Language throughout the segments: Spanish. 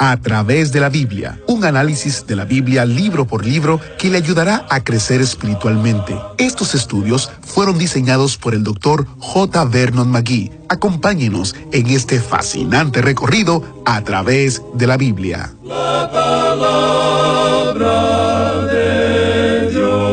A través de la Biblia, un análisis de la Biblia libro por libro que le ayudará a crecer espiritualmente. Estos estudios fueron diseñados por el Dr. J. Vernon McGee. Acompáñenos en este fascinante recorrido a través de la Biblia. La palabra de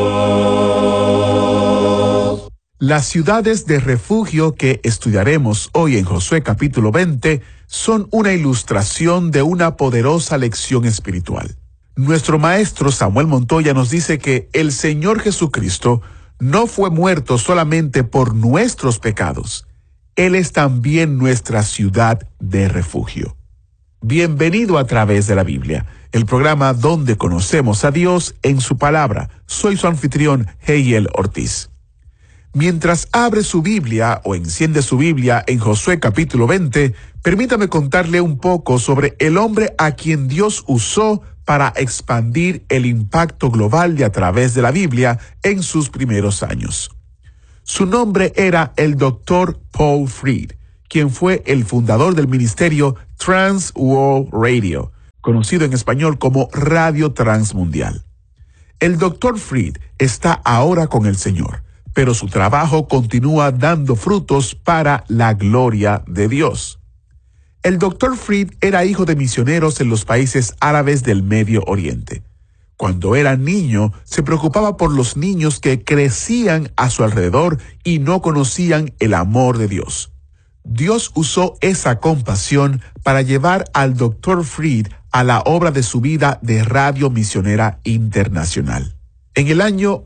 Dios. Las ciudades de refugio que estudiaremos hoy en Josué capítulo 20 son una ilustración de una poderosa lección espiritual. Nuestro maestro Samuel Montoya nos dice que el Señor Jesucristo no fue muerto solamente por nuestros pecados. Él es también nuestra ciudad de refugio. Bienvenido a través de la Biblia, el programa donde conocemos a Dios en su palabra. Soy su anfitrión, Heiel Ortiz. Mientras abre su Biblia o enciende su Biblia en Josué capítulo 20, permítame contarle un poco sobre el hombre a quien Dios usó para expandir el impacto global de a través de la Biblia en sus primeros años. Su nombre era el Dr. Paul Freed, quien fue el fundador del ministerio Trans World Radio, conocido en español como Radio Transmundial. El Dr. Freed está ahora con el Señor, pero su trabajo continúa dando frutos para la gloria de Dios. El Dr. Freed era hijo de misioneros en los países árabes del Medio Oriente. Cuando era niño, se preocupaba por los niños que crecían a su alrededor y no conocían el amor de Dios. Dios usó esa compasión para llevar al Dr. Freed a la obra de su vida de Radio Misionera Internacional. En el año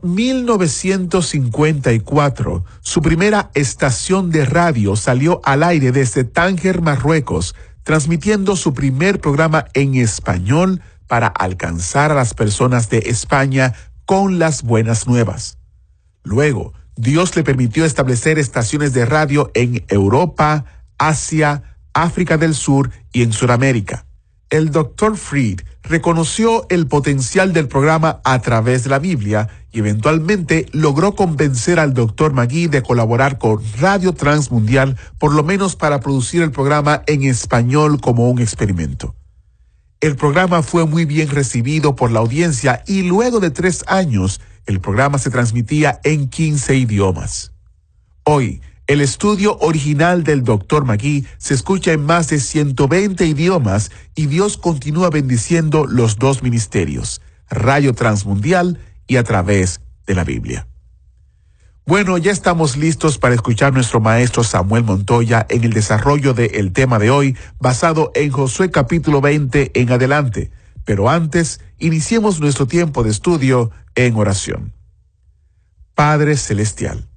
1954, su primera estación de radio salió al aire desde Tánger, Marruecos, transmitiendo su primer programa en español para alcanzar a las personas de España con las buenas nuevas. Luego, Dios le permitió establecer estaciones de radio en Europa, Asia, África del Sur y en Sudamérica. El Dr. Freed reconoció el potencial del programa a través de la Biblia y eventualmente logró convencer al Dr. McGee de colaborar con Radio Transmundial, por lo menos para producir el programa en español como un experimento. El programa fue muy bien recibido por la audiencia y luego de 3 años, el programa se transmitía en 15 idiomas. Hoy, el estudio original del Dr. McGee se escucha en más de 120 idiomas y Dios continúa bendiciendo los dos ministerios, Radio Transmundial y a través de la Biblia. Bueno, ya estamos listos para escuchar a nuestro maestro Samuel Montoya en el desarrollo del tema de hoy, basado en Josué capítulo 20 en adelante. Pero antes, iniciemos nuestro tiempo de estudio en oración. Padre Celestial,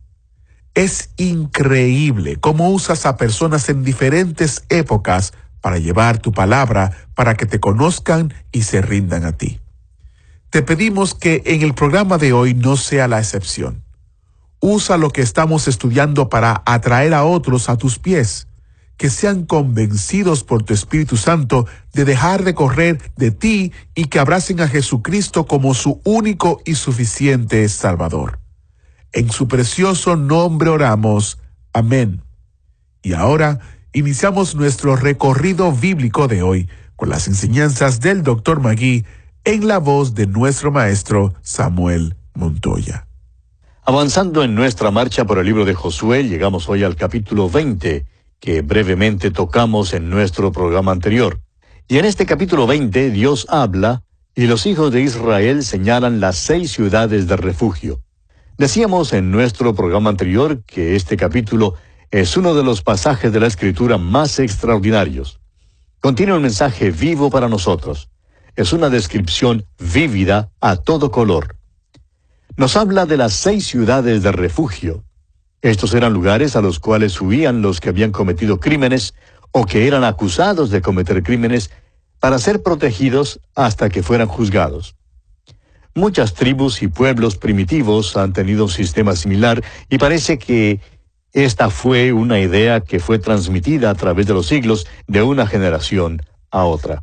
es increíble cómo usas a personas en diferentes épocas para llevar tu palabra, para que te conozcan y se rindan a ti. Te pedimos que en el programa de hoy no sea la excepción. Usa lo que estamos estudiando para atraer a otros a tus pies, que sean convencidos por tu Espíritu Santo de dejar de correr de ti y que abracen a Jesucristo como su único y suficiente Salvador. En su precioso nombre oramos. Amén. Y ahora iniciamos nuestro recorrido bíblico de hoy con las enseñanzas del Dr. McGee en la voz de nuestro maestro Samuel Montoya. Avanzando en nuestra marcha por el libro de Josué, llegamos hoy al capítulo 20, que brevemente tocamos en nuestro programa anterior. Y en este capítulo 20 Dios habla y los hijos de Israel señalan las 6 ciudades de refugio. Decíamos en nuestro programa anterior que este capítulo es uno de los pasajes de la Escritura más extraordinarios. Contiene un mensaje vivo para nosotros. Es una descripción vívida a todo color. Nos habla de las 6 ciudades de refugio. Estos eran lugares a los cuales huían los que habían cometido crímenes o que eran acusados de cometer crímenes para ser protegidos hasta que fueran juzgados. Muchas tribus y pueblos primitivos han tenido un sistema similar y parece que esta fue una idea que fue transmitida a través de los siglos de una generación a otra.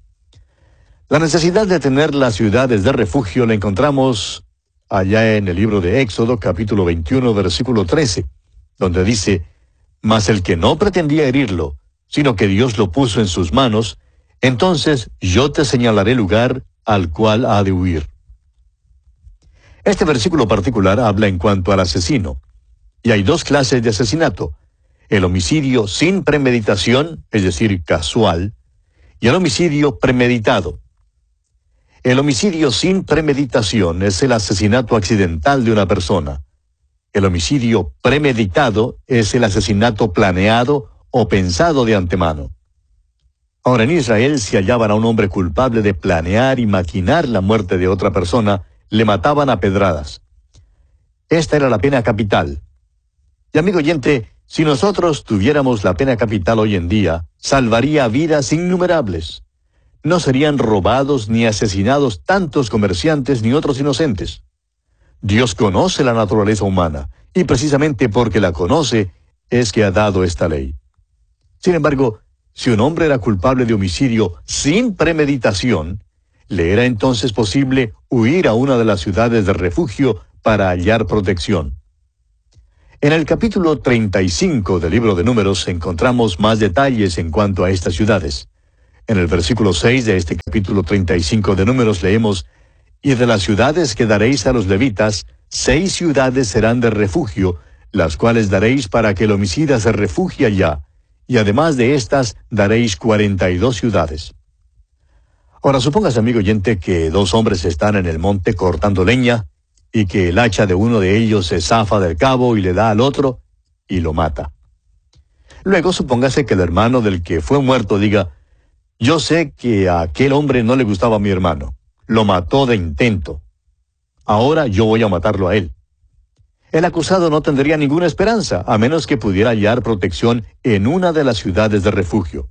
La necesidad de tener las ciudades de refugio la encontramos allá en el libro de Éxodo, capítulo 21, versículo 13, donde dice: «Mas el que no pretendía herirlo, sino que Dios lo puso en sus manos, entonces yo te señalaré lugar al cual ha de huir. Este versículo particular habla en cuanto al asesino. Y hay dos clases de asesinato: el homicidio sin premeditación, es decir, casual, y el homicidio premeditado. El homicidio sin premeditación es el asesinato accidental de una persona. El homicidio premeditado es el asesinato planeado o pensado de antemano. Ahora, en Israel, si hallaban a un hombre culpable de planear y maquinar la muerte de otra persona, le mataban a pedradas. Esta era la pena capital. Y amigo oyente, si nosotros tuviéramos la pena capital hoy en día, salvaría vidas innumerables. No serían robados ni asesinados tantos comerciantes ni otros inocentes. Dios conoce la naturaleza humana, y precisamente porque la conoce es que ha dado esta ley. Sin embargo, si un hombre era culpable de homicidio sin premeditación, le era entonces posible huir a una de las ciudades de refugio para hallar protección. En el capítulo 35 del libro de Números encontramos más detalles en cuanto a estas ciudades. En el versículo 6 de este capítulo 35 de Números leemos: «Y de las ciudades que daréis a los levitas, 6 ciudades serán de refugio, las cuales daréis para que el homicida se refugie allá, y además de estas daréis 42 ciudades». Ahora, supóngase, amigo oyente, que 2 hombres están en el monte cortando leña, y que el hacha de uno de ellos se zafa del cabo y le da al otro, y lo mata. Luego, supóngase que el hermano del que fue muerto diga: «Yo sé que a aquel hombre no le gustaba a mi hermano. Lo mató de intento. Ahora yo voy a matarlo a él». El acusado no tendría ninguna esperanza, a menos que pudiera hallar protección en una de las ciudades de refugio.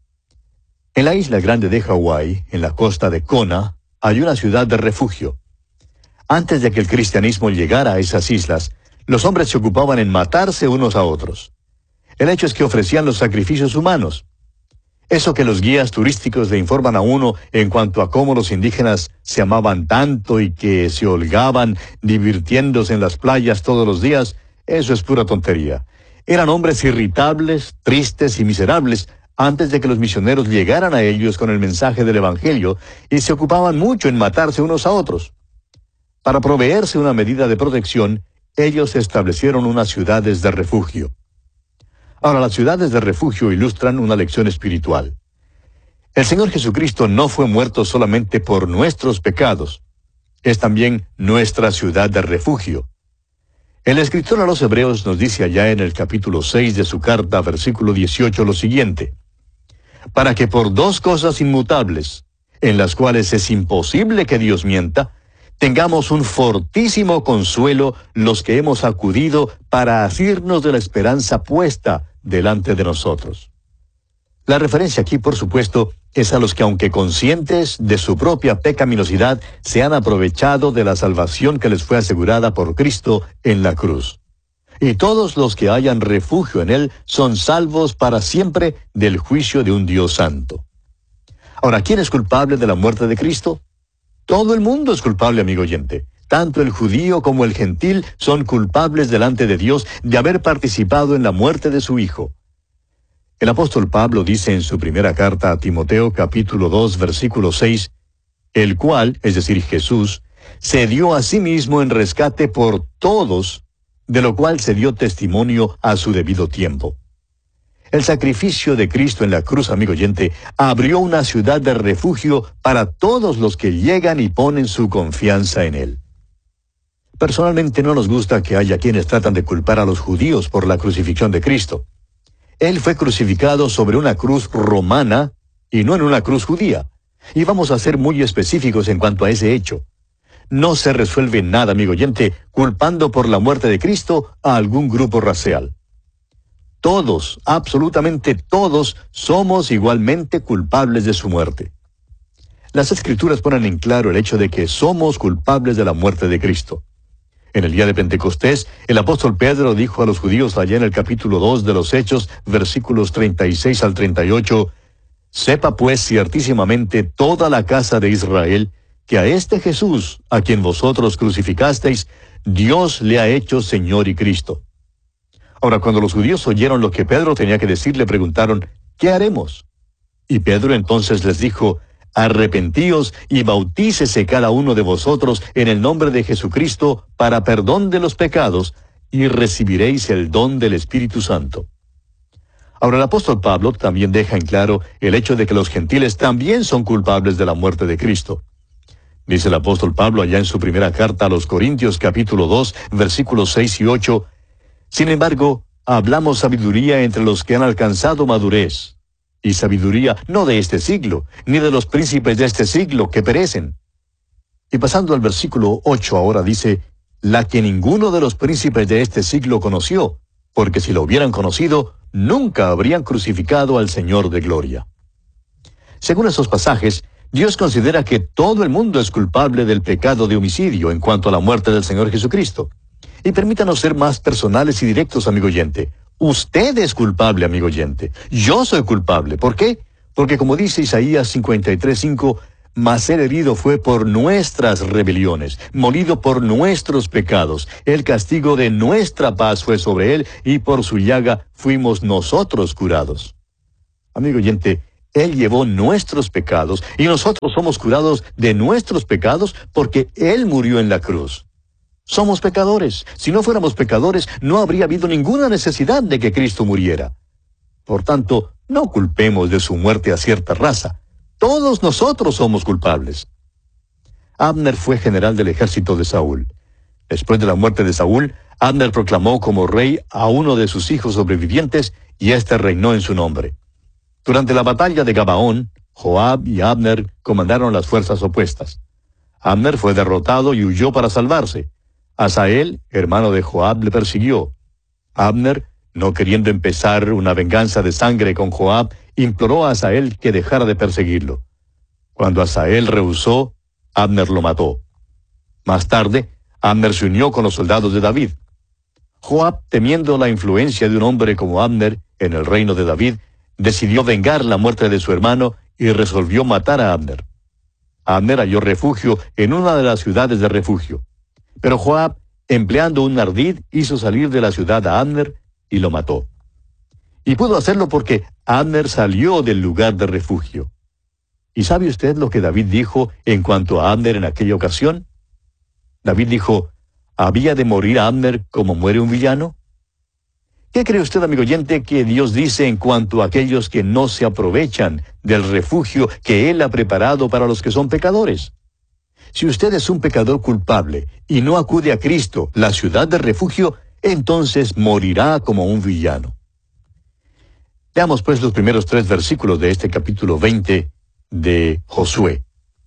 En la isla grande de Hawái, en la costa de Kona, hay una ciudad de refugio. Antes de que el cristianismo llegara a esas islas, los hombres se ocupaban en matarse unos a otros. El hecho es que ofrecían los sacrificios humanos. Eso que los guías turísticos le informan a uno en cuanto a cómo los indígenas se amaban tanto y que se holgaban divirtiéndose en las playas todos los días, eso es pura tontería. Eran hombres irritables, tristes y miserables antes de que los misioneros llegaran a ellos con el mensaje del Evangelio, y se ocupaban mucho en matarse unos a otros. Para proveerse una medida de protección, ellos establecieron unas ciudades de refugio. Ahora, las ciudades de refugio ilustran una lección espiritual. El Señor Jesucristo no fue muerto solamente por nuestros pecados. Es también nuestra ciudad de refugio. El escritor a los Hebreos nos dice allá en el capítulo 6 de su carta, versículo 18, lo siguiente: «Para que por 2 cosas inmutables, en las cuales es imposible que Dios mienta, tengamos un fortísimo consuelo los que hemos acudido para asirnos de la esperanza puesta delante de nosotros». La referencia aquí, por supuesto, es a los que, aunque conscientes de su propia pecaminosidad, se han aprovechado de la salvación que les fue asegurada por Cristo en la cruz. Y todos los que hayan refugio en Él son salvos para siempre del juicio de un Dios santo. Ahora, ¿quién es culpable de la muerte de Cristo? Todo el mundo es culpable, amigo oyente. Tanto el judío como el gentil son culpables delante de Dios de haber participado en la muerte de su Hijo. El apóstol Pablo dice en su primera carta a Timoteo, capítulo 2, versículo 6, «El cual, es decir, Jesús, se dio a sí mismo en rescate por todos, de lo cual se dio testimonio a su debido tiempo». El sacrificio de Cristo en la cruz, amigo oyente, abrió una ciudad de refugio para todos los que llegan y ponen su confianza en Él. Personalmente no nos gusta que haya quienes tratan de culpar a los judíos por la crucifixión de Cristo. Él fue crucificado sobre una cruz romana y no en una cruz judía. Y vamos a ser muy específicos en cuanto a ese hecho. No se resuelve nada, amigo oyente, culpando por la muerte de Cristo a algún grupo racial. Todos, absolutamente todos, somos igualmente culpables de su muerte. Las Escrituras ponen en claro el hecho de que somos culpables de la muerte de Cristo. En el día de Pentecostés, el apóstol Pedro dijo a los judíos allá en el capítulo 2 de los Hechos, versículos 36 al 38, «Sepa pues ciertísimamente toda la casa de Israel, que a este Jesús, a quien vosotros crucificasteis, Dios le ha hecho Señor y Cristo». Ahora, cuando los judíos oyeron lo que Pedro tenía que decir, le preguntaron, «¿Qué haremos?». Y Pedro entonces les dijo, arrepentíos y bautícese cada uno de vosotros en el nombre de Jesucristo para perdón de los pecados, y recibiréis el don del Espíritu Santo. Ahora el apóstol Pablo también deja en claro el hecho de que los gentiles también son culpables de la muerte de Cristo. Dice el apóstol Pablo allá en su primera carta a los Corintios capítulo 2, versículos 6 y 8, sin embargo, hablamos sabiduría entre los que han alcanzado madurez, y sabiduría no de este siglo, ni de los príncipes de este siglo que perecen. Y pasando al versículo 8 ahora dice, la que ninguno de los príncipes de este siglo conoció, porque si lo hubieran conocido, nunca habrían crucificado al Señor de gloria. Según esos pasajes, Dios considera que todo el mundo es culpable del pecado de homicidio en cuanto a la muerte del Señor Jesucristo. Y permítanos ser más personales y directos, amigo oyente. Usted es culpable, amigo oyente. Yo soy culpable. ¿Por qué? Porque como dice Isaías 53:5, mas el herido fue por nuestras rebeliones, molido por nuestros pecados. El castigo de nuestra paz fue sobre él, y por su llaga fuimos nosotros curados. Amigo oyente, Él llevó nuestros pecados, y nosotros somos curados de nuestros pecados porque Él murió en la cruz. Somos pecadores. Si no fuéramos pecadores, no habría habido ninguna necesidad de que Cristo muriera. Por tanto, no culpemos de su muerte a cierta raza. Todos nosotros somos culpables. Abner fue general del ejército de Saúl. Después de la muerte de Saúl, Abner proclamó como rey a uno de sus hijos sobrevivientes, y éste reinó en su nombre. Durante la batalla de Gabaón, Joab y Abner comandaron las fuerzas opuestas. Abner fue derrotado y huyó para salvarse. Asael, hermano de Joab, le persiguió. Abner, no queriendo empezar una venganza de sangre con Joab, imploró a Asael que dejara de perseguirlo. Cuando Asael rehusó, Abner lo mató. Más tarde, Abner se unió con los soldados de David. Joab, temiendo la influencia de un hombre como Abner en el reino de David, decidió vengar la muerte de su hermano y resolvió matar a Abner. Abner halló refugio en una de las ciudades de refugio. Pero Joab, empleando un ardid, hizo salir de la ciudad a Abner y lo mató. Y pudo hacerlo porque Abner salió del lugar de refugio. ¿Y sabe usted lo que David dijo en cuanto a Abner en aquella ocasión? David dijo, ¿había de morir Abner como muere un villano? ¿Qué cree usted, amigo oyente, que Dios dice en cuanto a aquellos que no se aprovechan del refugio que Él ha preparado para los que son pecadores? Si usted es un pecador culpable y no acude a Cristo, la ciudad de refugio, entonces morirá como un villano. Veamos pues los primeros 3 versículos de este capítulo 20 de Josué.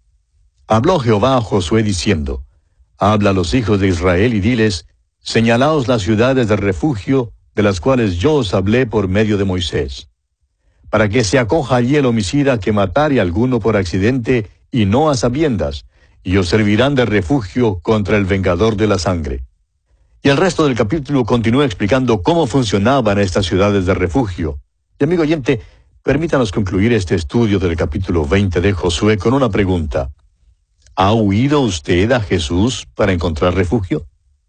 Habló Jehová a Josué diciendo, habla a los hijos de Israel y diles, señalaos las ciudades de refugio, de las cuales yo os hablé por medio de Moisés, para que se acoja allí el homicida que matare a alguno por accidente y no a sabiendas, y os servirán de refugio contra el vengador de la sangre. Y el resto del capítulo continúa explicando cómo funcionaban estas ciudades de refugio. Y amigo oyente, permítanos concluir este estudio del capítulo 20 de Josué con una pregunta. ¿Ha huido usted a Jesús para encontrar refugio?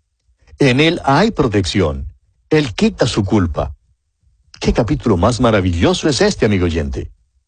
En Él hay protección. Él quita su culpa. ¿Qué capítulo más maravilloso es este, amigo oyente?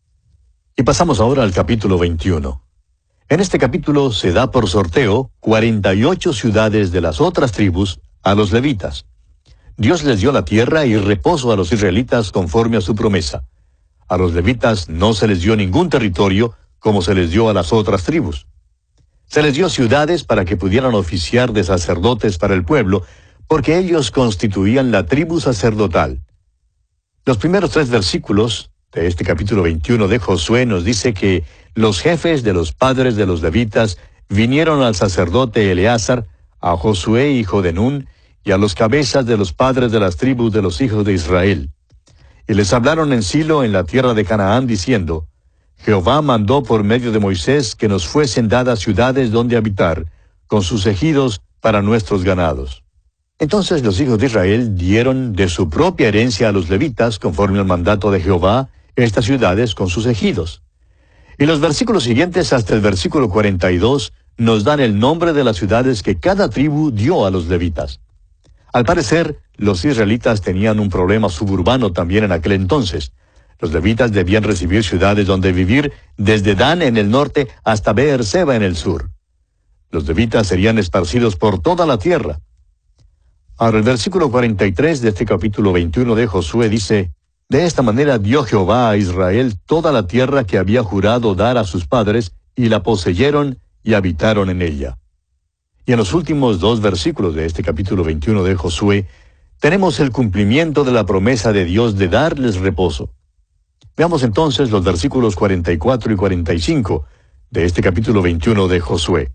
Y pasamos ahora al capítulo 21. En este capítulo se da por sorteo 48 ciudades de las otras tribus a los levitas. Dios les dio la tierra y reposo a los israelitas conforme a su promesa. A los levitas no se les dio ningún territorio como se les dio a las otras tribus. Se les dio ciudades para que pudieran oficiar de sacerdotes para el pueblo, porque ellos constituían la tribu sacerdotal. Los primeros 3 versículos de este capítulo 21 de Josué nos dice que los jefes de los padres de los levitas vinieron al sacerdote Eleazar, a Josué hijo de Nun, y a los cabezas de los padres de las tribus de los hijos de Israel. Y les hablaron en Silo, en la tierra de Canaán, diciendo, Jehová mandó por medio de Moisés que nos fuesen dadas ciudades donde habitar, con sus ejidos para nuestros ganados. Entonces los hijos de Israel dieron de su propia herencia a los levitas, conforme al mandato de Jehová, estas ciudades con sus ejidos. Y los versículos siguientes hasta el versículo 42 nos dan el nombre de las ciudades que cada tribu dio a los levitas. Al parecer, los israelitas tenían un problema suburbano también en aquel entonces. Los levitas debían recibir ciudades donde vivir, desde Dan en el norte hasta Beerseba en el sur. Los levitas serían esparcidos por toda la tierra. Ahora el versículo 43 de este capítulo 21 de Josué dice: De esta manera dio Jehová a Israel toda la tierra que había jurado dar a sus padres, y la poseyeron y habitaron en ella. Y en los últimos 2 versículos de este capítulo 21 de Josué, tenemos el cumplimiento de la promesa de Dios de darles reposo. Veamos entonces los versículos 44 y 45 de este capítulo 21 de Josué.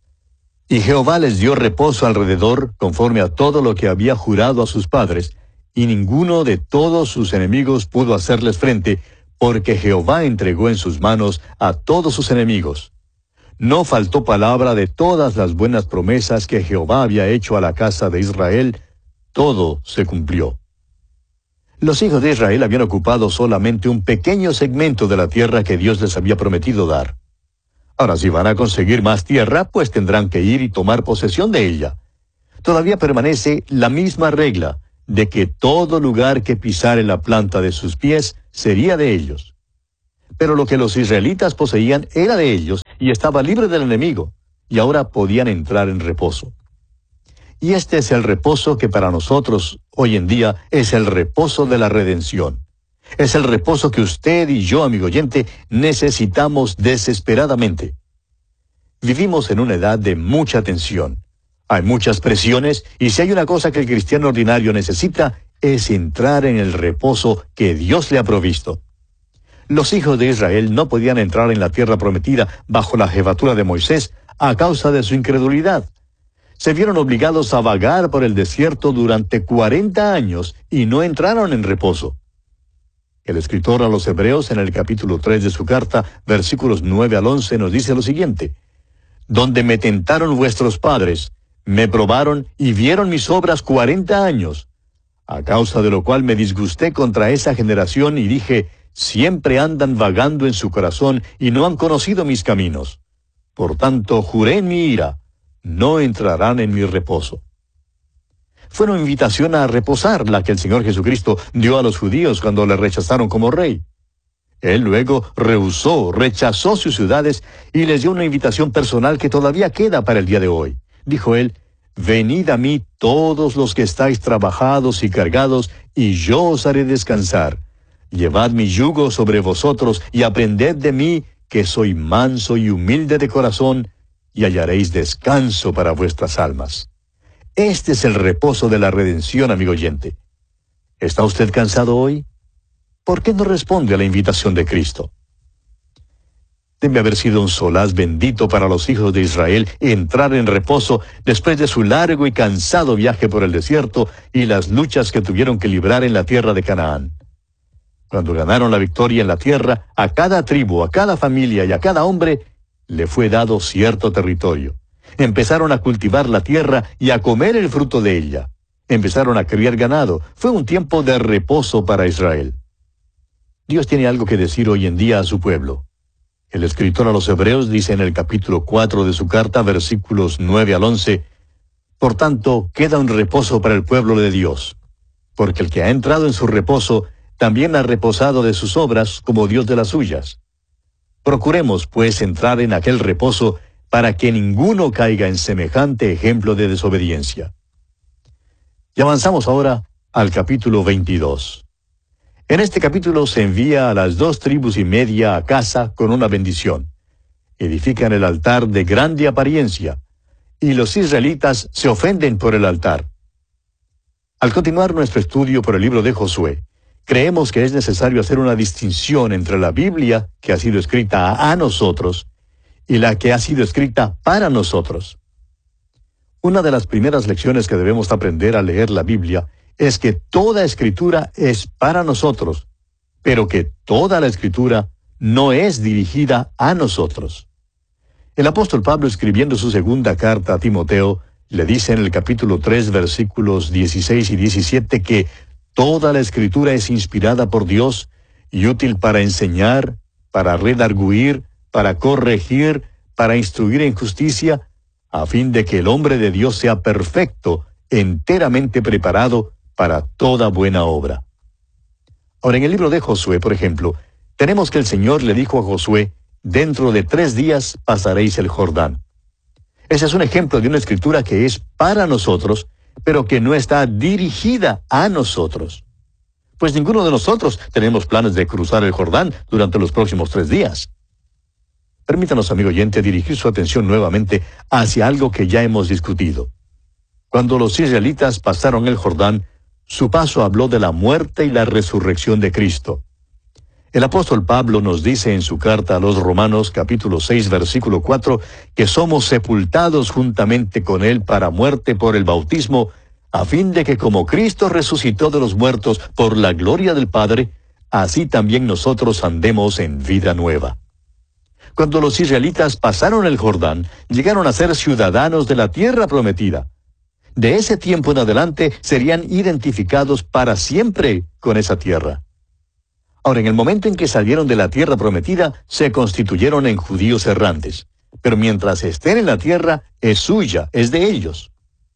Y Jehová les dio reposo alrededor, conforme a todo lo que había jurado a sus padres, y ninguno de todos sus enemigos pudo hacerles frente, porque Jehová entregó en sus manos a todos sus enemigos. No faltó palabra de todas las buenas promesas que Jehová había hecho a la casa de Israel, todo se cumplió. Los hijos de Israel habían ocupado solamente un pequeño segmento de la tierra que Dios les había prometido dar. Ahora, si van a conseguir más tierra, pues tendrán que ir y tomar posesión de ella. Todavía permanece la misma regla de que todo lugar que pisare la planta de sus pies sería de ellos. Pero lo que los israelitas poseían era de ellos y estaba libre del enemigo, y ahora podían entrar en reposo. Y este es el reposo que para nosotros hoy en día es el reposo de la redención. Es el reposo que usted y yo, amigo oyente, necesitamos desesperadamente. Vivimos en una edad de mucha tensión. Hay muchas presiones, y si hay una cosa que el cristiano ordinario necesita, es entrar en el reposo que Dios le ha provisto. Los hijos de Israel no podían entrar en la tierra prometida bajo la jefatura de Moisés a causa de su incredulidad. Se vieron obligados a vagar por el desierto durante 40 años y no entraron en reposo. El escritor a los Hebreos, en el capítulo 3 de su carta, versículos 9 al 11, nos dice lo siguiente: Donde me tentaron vuestros padres, me probaron y vieron mis obras 40 años, a causa de lo cual me disgusté contra esa generación y dije: siempre andan vagando en su corazón y no han conocido mis caminos. Por tanto, juré en mi ira, no entrarán en mi reposo. Fue una invitación a reposar la que el Señor Jesucristo dio a los judíos cuando le rechazaron como rey. Él luego rechazó sus ciudades y les dio una invitación personal que todavía queda para el día de hoy. Dijo él: Venid a mí todos los que estáis trabajados y cargados, y yo os haré descansar. Llevad mi yugo sobre vosotros y aprended de mí, que soy manso y humilde de corazón, y hallaréis descanso para vuestras almas. Este es el reposo de la redención, amigo oyente. ¿Está usted cansado hoy? ¿Por qué no responde a la invitación de Cristo? Debe haber sido un solaz bendito para los hijos de Israel entrar en reposo después de su largo y cansado viaje por el desierto y las luchas que tuvieron que librar en la tierra de Canaán. Cuando ganaron la victoria en la tierra, a cada tribu, a cada familia y a cada hombre le fue dado cierto territorio. Empezaron a cultivar la tierra y a comer el fruto de ella. Empezaron a criar ganado. Fue un tiempo de reposo para Israel. Dios tiene algo que decir hoy en día a su pueblo. El escritor a los Hebreos dice en el capítulo 4 de su carta, versículos 9 al 11, Por tanto, queda un reposo para el pueblo de Dios, porque el que ha entrado en su reposo también ha reposado de sus obras como Dios de las suyas. Procuremos, pues, entrar en aquel reposo para que ninguno caiga en semejante ejemplo de desobediencia. Y avanzamos ahora al capítulo 22. En este capítulo se envía a las 2 tribus y media a casa con una bendición. Edifican el altar de grande apariencia, y los israelitas se ofenden por el altar. Al continuar nuestro estudio por el libro de Josué, creemos que es necesario hacer una distinción entre la Biblia, que ha sido escrita a nosotros, y la que ha sido escrita para nosotros. Una de las primeras lecciones que debemos aprender al leer la Biblia es que toda escritura es para nosotros, pero que toda la escritura no es dirigida a nosotros. El apóstol Pablo, escribiendo su segunda carta a Timoteo, le dice en el capítulo 3, versículos 16 y 17, que toda la escritura es inspirada por Dios y útil para enseñar, para redarguir, para corregir, para instruir en justicia, a fin de que el hombre de Dios sea perfecto, enteramente preparado para toda buena obra. Ahora, en el libro de Josué, por ejemplo, tenemos que el Señor le dijo a Josué, dentro de 3 días pasaréis el Jordán. Ese es un ejemplo de una escritura que es para nosotros, pero que no está dirigida a nosotros. Pues ninguno de nosotros tenemos planes de cruzar el Jordán durante los próximos 3 días. Permítanos, amigo oyente, dirigir su atención nuevamente hacia algo que ya hemos discutido. Cuando los israelitas pasaron el Jordán, su paso habló de la muerte y la resurrección de Cristo. El apóstol Pablo nos dice en su carta a los Romanos, capítulo 6, versículo 4, que somos sepultados juntamente con Él para muerte por el bautismo, a fin de que como Cristo resucitó de los muertos por la gloria del Padre, así también nosotros andemos en vida nueva. Cuando los israelitas pasaron el Jordán, llegaron a ser ciudadanos de la tierra prometida. De ese tiempo en adelante serían identificados para siempre con esa tierra. Ahora, en el momento en que salieron de la tierra prometida, se constituyeron en judíos errantes. Pero mientras estén en la tierra, es suya, es de ellos.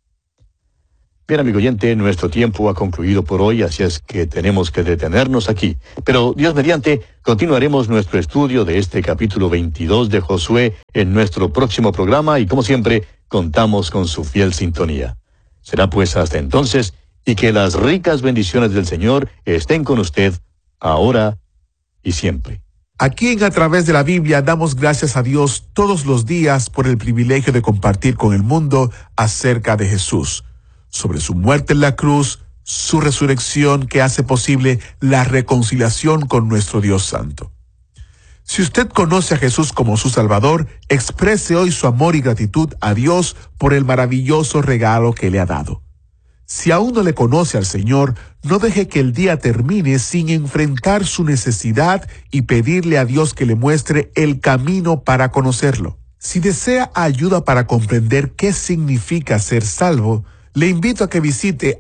Bien, amigo oyente, nuestro tiempo ha concluido por hoy, así es que tenemos que detenernos aquí. Pero, Dios mediante, continuaremos nuestro estudio de este capítulo 22 de Josué en nuestro próximo programa y, como siempre, contamos con su fiel sintonía. Será pues hasta entonces, y que las ricas bendiciones del Señor estén con usted, ahora y siempre. Aquí en A Través de la Biblia damos gracias a Dios todos los días por el privilegio de compartir con el mundo acerca de Jesús, sobre su muerte en la cruz, su resurrección que hace posible la reconciliación con nuestro Dios Santo. Si usted conoce a Jesús como su Salvador, exprese hoy su amor y gratitud a Dios por el maravilloso regalo que le ha dado. Si aún no le conoce al Señor, no deje que el día termine sin enfrentar su necesidad y pedirle a Dios que le muestre el camino para conocerlo. Si desea ayuda para comprender qué significa ser salvo, le invito a que visite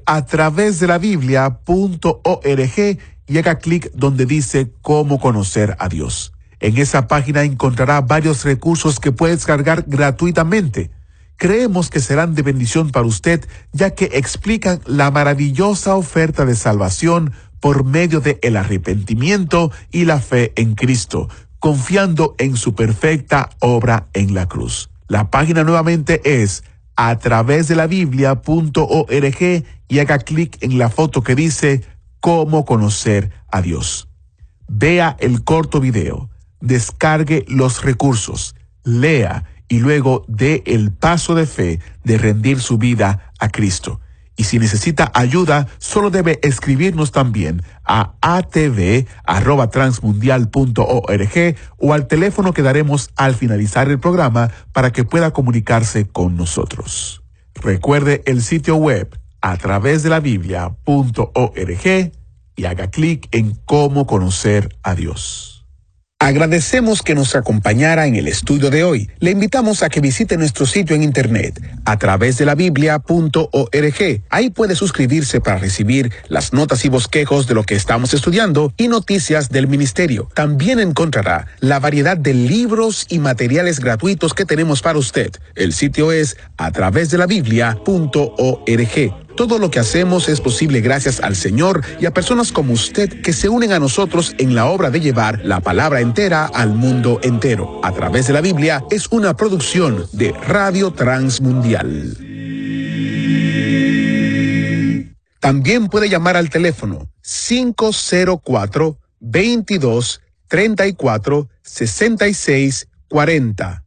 atravesdelabiblia.org y haga clic donde dice cómo conocer a Dios. En esa página encontrará varios recursos que puede descargar gratuitamente. Creemos que serán de bendición para usted, ya que explican la maravillosa oferta de salvación por medio de el arrepentimiento y la fe en Cristo, confiando en su perfecta obra en la cruz. La página nuevamente es atravesdelabiblia.org y haga clic en la foto que dice cómo conocer a Dios. Vea el corto video, descargue los recursos, lea y luego dé el paso de fe de rendir su vida a Cristo. Y si necesita ayuda, solo debe escribirnos también a atv@transmundial.org o al teléfono que daremos al finalizar el programa para que pueda comunicarse con nosotros. Recuerde el sitio web atravesdelabiblia.org y haga clic en cómo conocer a Dios. Agradecemos que nos acompañara en el estudio de hoy. Le invitamos a que visite nuestro sitio en internet, atravesdelabiblia.org. Ahí puede suscribirse para recibir las notas y bosquejos de lo que estamos estudiando y noticias del ministerio. También encontrará la variedad de libros y materiales gratuitos que tenemos para usted. El sitio es atravesdelabiblia.org. Todo lo que hacemos es posible gracias al Señor y a personas como usted que se unen a nosotros en la obra de llevar la palabra entera al mundo entero. A Través de la Biblia es una producción de Radio Transmundial. También puede llamar al teléfono 504-22-34-6640.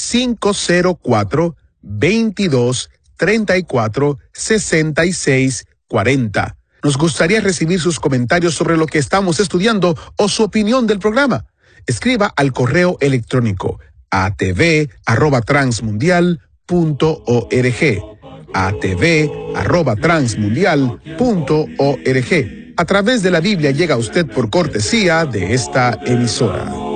504-22-34-6640. Nos gustaría recibir sus comentarios sobre lo que estamos estudiando o su opinión del programa. Escriba al correo electrónico atv@transmundial.org. atv@transmundial.org. A Través de la Biblia llega a usted por cortesía de esta emisora.